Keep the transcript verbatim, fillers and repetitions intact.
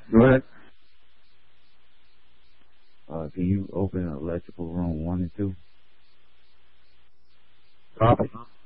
Go ahead. Uh, can you open electrical room one and two? Copy.